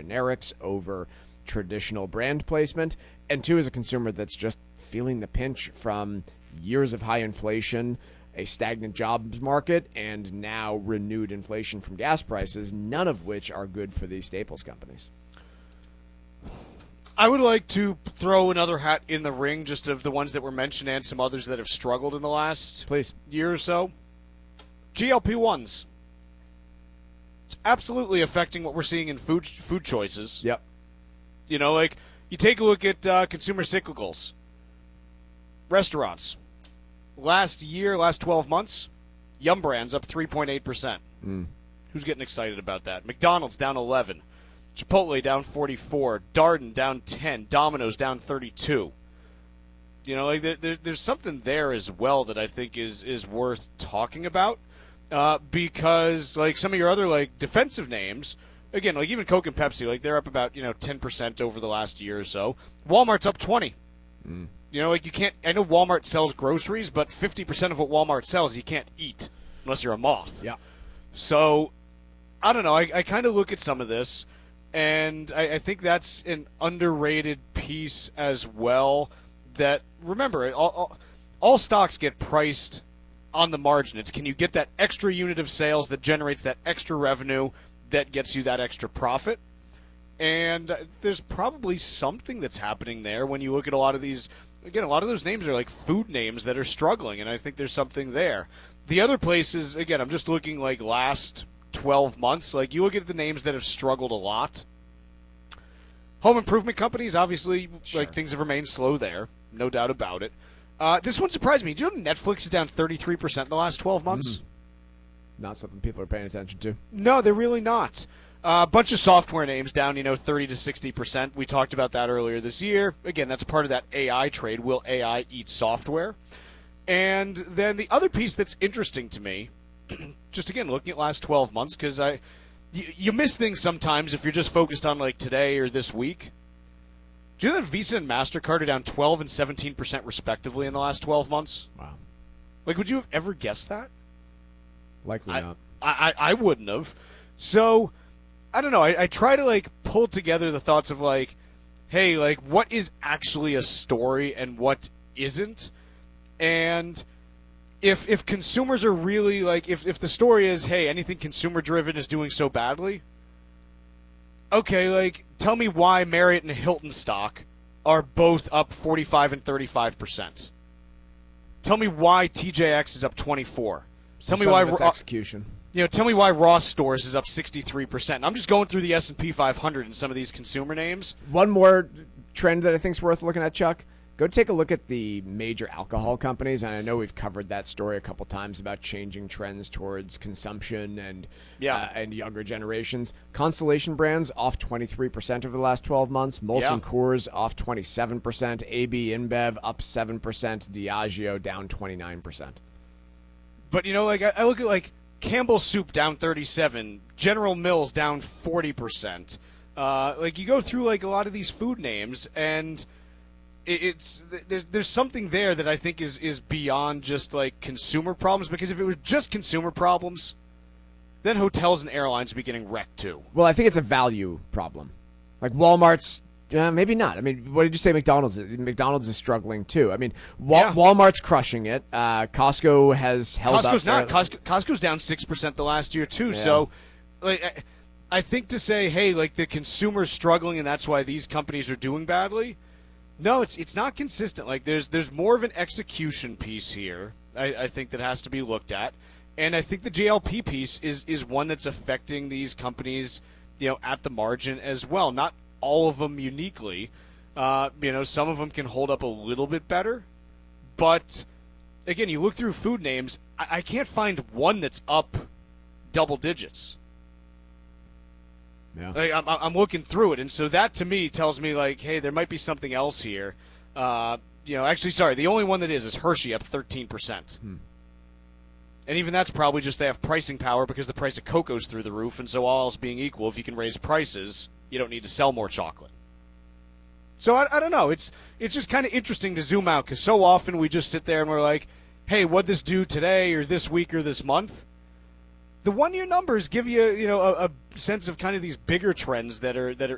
generics over traditional brand placement, and two, as a consumer that's just feeling the pinch from years of high inflation, a stagnant jobs market, and now renewed inflation from gas prices, none of which are good for these staples companies. I would like to throw another hat in the ring, just of the ones that were mentioned and some others that have struggled in the last year or so. GLP-1s. It's absolutely affecting what we're seeing in food choices. Yep. You know, like, you take a look at consumer cyclicals. Restaurants. Last 12 months, Yum Brands up 3.8%. Who's getting excited about that? McDonald's down 11. Chipotle down 44. Darden down 10. Domino's down 32. You know, like there's something there as well that I think is worth talking about. Because, like, some of your other, like, defensive names, again, like, even Coke and Pepsi, like, they're up about, 10% over the last year or so. Walmart's up 20. You know, like, you can't, I know Walmart sells groceries, but 50% of what Walmart sells you can't eat unless you're a moth. Yeah. So, I don't know, I kind of look at some of this, and I think that's an underrated piece as well, that, remember, all stocks get priced on the margin. It's, can you get that extra unit of sales that generates that extra revenue that gets you that extra profit? And there's probably something that's happening there when you look at a lot of these. Again, a lot of those names are like food names that are struggling, and I think there's something there. The other places, again, I'm just looking like last 12 months. Like, you look at the names that have struggled a lot. Home improvement companies, obviously, Sure. like, things have remained slow there, no doubt about it. This one surprised me. Do you know Netflix is down 33% in the last 12 months? Not something people are paying attention to. No, they're really not. A bunch of software names down, 30 to 60%. We talked about that earlier this year. Again, that's part of that AI trade. Will AI eat software? And then the other piece that's interesting to me, just again, looking at last 12 months, because you miss things sometimes if you're just focused on, like, today or this week. Do you know that Visa and MasterCard are down 12 and 17% respectively in the last 12 months? Wow. Like, would you have ever guessed that? Likely not. I wouldn't have. So, I don't know. I try to, like, pull together the thoughts of, like, hey, like, what is actually a story and what isn't? And if consumers are really, like, if the story is, hey, anything consumer-driven is doing so badly, okay, like, tell me why Marriott and Hilton stock are both up 45 and 35%. Tell me why TJX is up 24. Tell me why execution. Tell me why Ross Stores is up 63%. I'm just going through the S&P 500 and some of these consumer names. One more trend that I think is worth looking at, Chuck. Go take a look at the major alcohol companies, and I know we've covered that story a couple times about changing trends towards consumption and younger generations. Constellation Brands off 23% over the last 12 months. Molson Coors off 27%. AB InBev up 7%. Diageo down 29%. But, like, I look at, like, Campbell's Soup down 37%. General Mills down 40%. Like, you go through, like, a lot of these food names, and there's something there that I think is beyond just, like, consumer problems, because if it was just consumer problems, then hotels and airlines would be getting wrecked too. Well, I think it's a value problem. Like, Walmart's, maybe not. I mean, what did you say McDonald's is? McDonald's is struggling too. I mean, Walmart's crushing it. Costco has held Costco's up. Costco's down 6% the last year too. Yeah. So, like, I think to say, hey, like, the consumer's struggling and that's why these companies are doing badly, no, it's not consistent. Like, there's more of an execution piece here, I think, that has to be looked at. And I think the JLP piece is one that's affecting these companies, at the margin as well. Not all of them uniquely. Some of them can hold up a little bit better. But, again, you look through food names, I can't find one that's up double digits. Yeah. Like, I'm looking through it, and so that to me tells me, like, hey, there might be something else here. Actually, sorry, the only one that is Hershey up 13%. And even that's probably just they have pricing power because the price of cocoa's through the roof, and so all else being equal, if you can raise prices, you don't need to sell more chocolate. So I don't know. It's just kind of interesting to zoom out, because so often we just sit there and we're like, hey, what'd this do today or this week or this month? The one-year numbers give you, a sense of kind of these bigger trends that are